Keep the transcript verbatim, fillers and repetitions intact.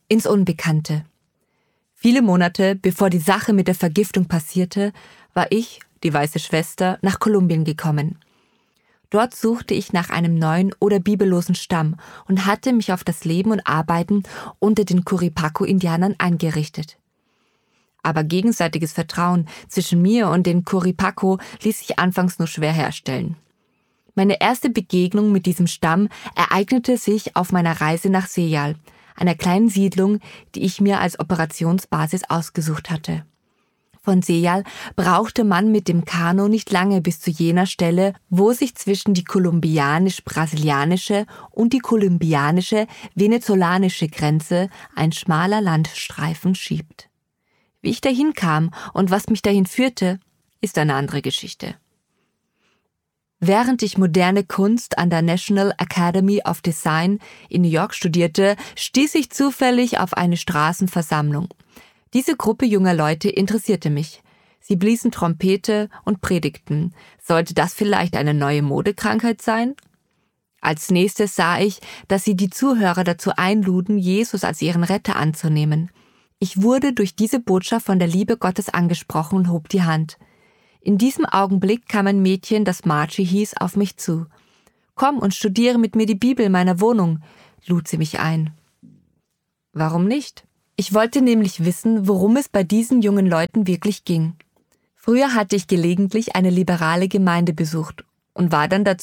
ins Unbekannte. Viele Monate bevor die Sache mit der Vergiftung passierte, war ich, die weiße Schwester, nach Kolumbien gekommen. Dort suchte ich nach einem neuen oder bibellosen Stamm und hatte mich auf das Leben und Arbeiten unter den Curipaco-Indianern eingerichtet. Aber gegenseitiges Vertrauen zwischen mir und den Curipaco ließ sich anfangs nur schwer herstellen. Meine erste Begegnung mit diesem Stamm ereignete sich auf meiner Reise nach Seyal, einer kleinen Siedlung, die ich mir als Operationsbasis ausgesucht hatte. Von Seyal brauchte man mit dem Kanu nicht lange bis zu jener Stelle, wo sich zwischen die kolumbianisch-brasilianische und die kolumbianische-venezolanische Grenze ein schmaler Landstreifen schiebt. Wie ich dahin kam und was mich dahin führte, ist eine andere Geschichte. Während ich moderne Kunst an der National Academy of Design in New York studierte, stieß ich zufällig auf eine Straßenversammlung. Diese Gruppe junger Leute interessierte mich. Sie bliesen Trompete und predigten. Sollte das vielleicht eine neue Modekrankheit sein? Als nächstes sah ich, dass sie die Zuhörer dazu einluden, Jesus als ihren Retter anzunehmen. Ich wurde durch diese Botschaft von der Liebe Gottes angesprochen und hob die Hand. In diesem Augenblick kam ein Mädchen, das Margie hieß, auf mich zu. »Komm und studiere mit mir die Bibel in meiner Wohnung«, lud sie mich ein. Warum nicht? Ich wollte nämlich wissen, worum es bei diesen jungen Leuten wirklich ging. Früher hatte ich gelegentlich eine liberale Gemeinde besucht und war dann dazu